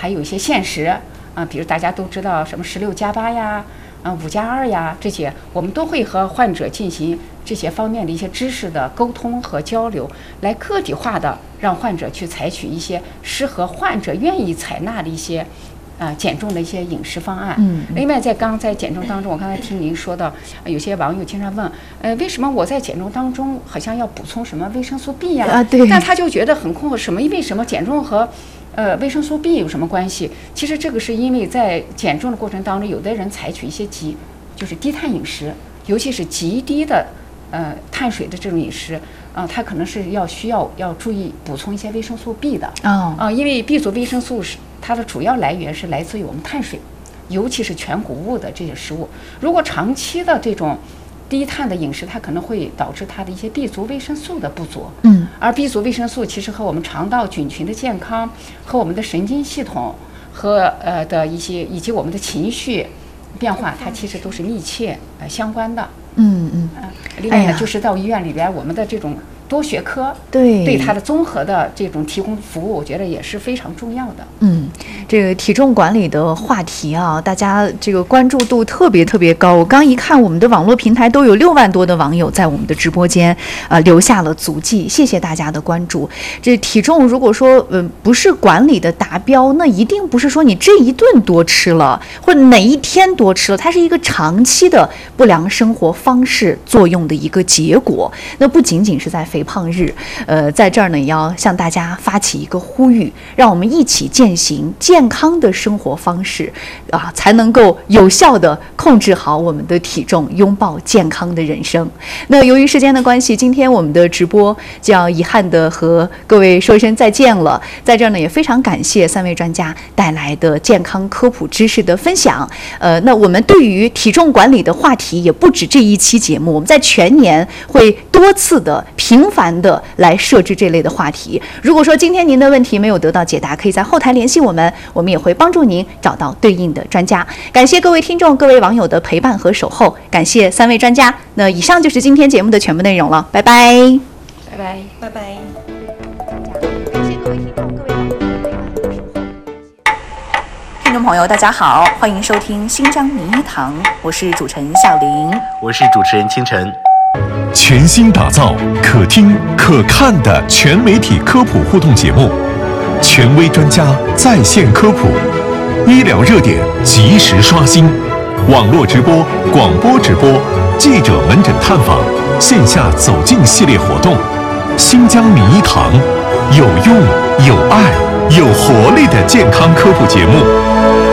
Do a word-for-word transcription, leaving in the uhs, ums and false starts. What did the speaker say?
还有一些现实啊，比如大家都知道什么十六加八呀，啊五加二呀，这些我们都会和患者进行这些方面的一些知识的沟通和交流，来个体化的让患者去采取一些适合患者愿意采纳的一些。啊、呃，减重的一些饮食方案。 嗯， 另外在刚在减重当中，我刚才听您说到，呃、有些网友经常问，呃，为什么我在减重当中好像要补充什么维生素 B 呀？ 啊，对。 但他就觉得很困惑，什么？为什么减重和呃维生素 B 有什么关系？其实这个是因为在减重的过程当中，有的人采取一些极就是低碳饮食，尤其是极低的呃碳水的这种饮食。啊、呃，它可能是要需要要注意补充一些维生素 B 的啊、 哦呃，因为 B 族维生素是它的主要来源是来自于我们碳水，尤其是全谷物的这些食物。如果长期的这种低碳的饮食，它可能会导致它的一些 B 族维生素的不足。 嗯， 而 B 族维生素其实和我们肠道菌群的健康、和我们的神经系统和呃的一些以及我们的情绪变化，它其实都是密切呃相关的。 嗯嗯， 呃，另外呢，哎、就是到医院里边，我们的这种多学科对对它的综合的这种提供服务，我觉得也是非常重要的。 嗯，这个体重管理的话题啊，大家这个关注度特别特别高。我刚一看，我们的网络平台都有六万多的网友在我们的直播间啊、呃、留下了足迹，谢谢大家的关注。这体重如果说嗯、呃、不是管理的达标，那一定不是说你这一顿多吃了，或者哪一天多吃了，它是一个长期的不良生活方式作用的一个结果。那不仅仅是在肥胖日，呃，在这儿呢也要向大家发起一个呼吁，让我们一起践行健康的生活方式啊，才能够有效的控制好我们的体重，拥抱健康的人生。那由于时间的关系，今天我们的直播就要遗憾的和各位说一声再见了。在这儿呢，也非常感谢三位专家带来的健康科普知识的分享。呃，那我们对于体重管理的话题也不止这一期节目，我们在全年会多次的频繁的来设置这类的话题。如果说今天您的问题没有得到解答，可以在后台联系我们，我们也会帮助您找到对应的专家。感谢各位听众、各位网友的陪伴和守候，感谢三位专家。那以上就是今天节目的全部内容了，拜拜， 拜拜， 拜拜。 感谢各位听众、各位网友的陪伴和守候。听众朋友，大家好，欢迎收听新疆名医堂，我是主持人笑玲， 我是主持人清晨。 全新打造可听可看的全媒体科普互动节目，权威专家在线科普，医疗热点及时刷新，网络直播、广播直播、记者门诊探访、线下走进系列活动。新疆名医堂，有用、有爱、有活力的健康科普节目。